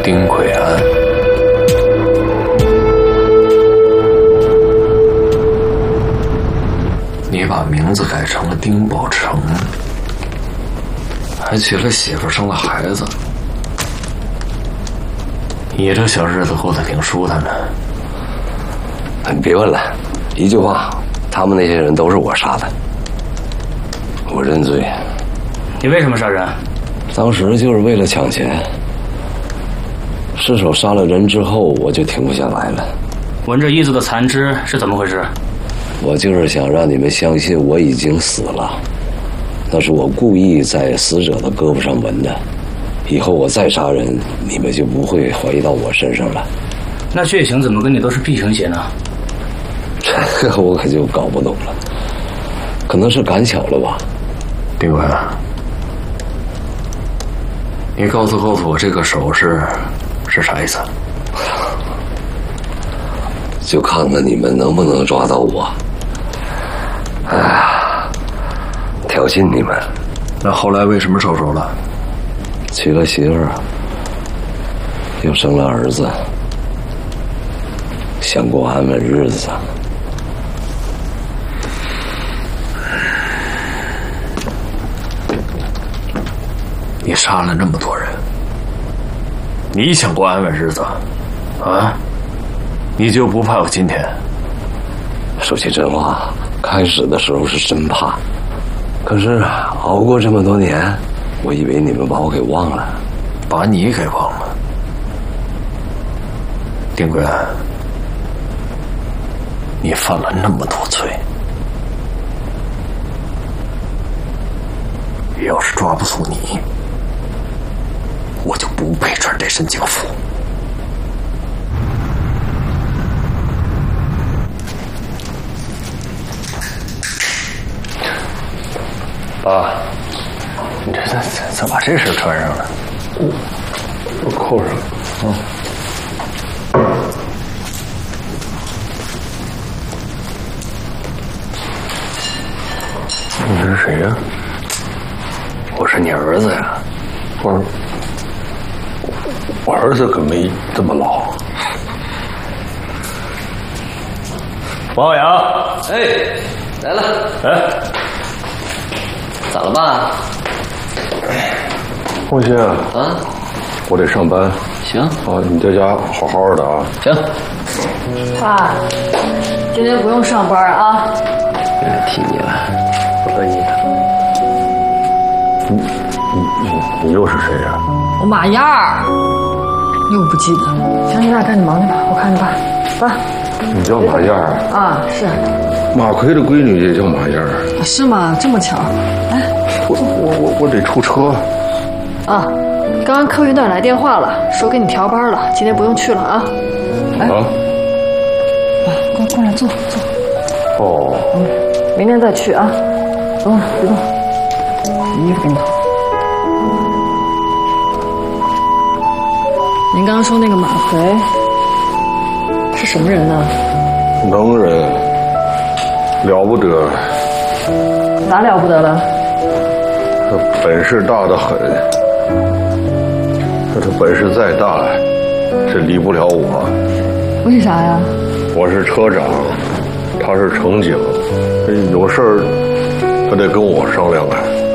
丁奎安。你把名字改成了丁宝成，还娶了媳妇，生了孩子。你这小日子过得挺舒坦的。 你别问了，一句话，他们那些人都是我杀的，我认罪。 你为什么杀人？ 当时就是为了抢钱。失手杀了人之后，我就停不下来了。 闻着衣子的残肢是怎么回事？ 我就是想让你们相信我已经死了，那是我故意在死者的胳膊上纹的。以后我再杀人，你们就不会怀疑到我身上了。 那血型怎么跟你都是 B 型血呢？ 这个我可就搞不懂了，可能是赶巧了吧。 丁文，你告诉我这个手势是啥意思？ 就看看你们能不能抓到我。哎呀，挑衅你们。 那后来为什么收手了？ 娶了媳妇儿，又生了儿子，想过安稳日子。 你杀了那么多人，你想过安稳日子啊？你就不怕有今天？ 说句真话，开始的时候是真怕，可是熬过这么多年，我以为你们把我给忘了。 把你给忘了？丁贵安，你犯了那么多罪，要是抓不住你，我就不配穿这身警服。爸，你这咋把这身穿上了？ 我扣上了。 你是谁呀？我是你儿子呀。 我儿子可没这么老。 王浩洋， 哎，来了。 哎， 咋了爸？ 凤欣啊，我得上班。 行啊，你在家好好的啊。 行。 爸，今天不用上班啊。 替你了，不乐意的。 你又是谁呀？ 我马燕儿，又不记得。行，你俩赶紧忙去吧，我看着吧。爸。 你叫马燕儿啊？是。 马奎的闺女也叫马燕儿。 是吗？这么巧？来， 我得出车。 啊，刚刚客运段来电话了，说给你调班了，今天不用去了啊。来，过来坐。 哦。 明天再去啊。等会儿别动，衣服给你脱。您刚刚说那个马奎是什么人呢？ 能人，了不得。 哪了不得了？ 他本事大得很。可他本事再大，是离不了我。 为啥呀？ 我是车长，他是乘警，有事儿他得跟我商量啊。